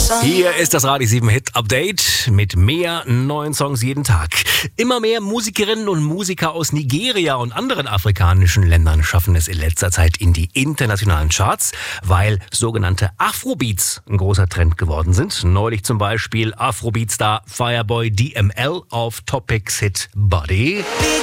Hier ist das Radio 7 Hit Update mit mehr neuen Songs jeden Tag. Immer mehr Musikerinnen und Musiker aus Nigeria und anderen afrikanischen Ländern schaffen es in letzter Zeit in die internationalen Charts, weil sogenannte Afrobeats ein großer Trend geworden sind. Neulich zum Beispiel Afrobeat-Star Fireboy DML auf Topics Hit Body.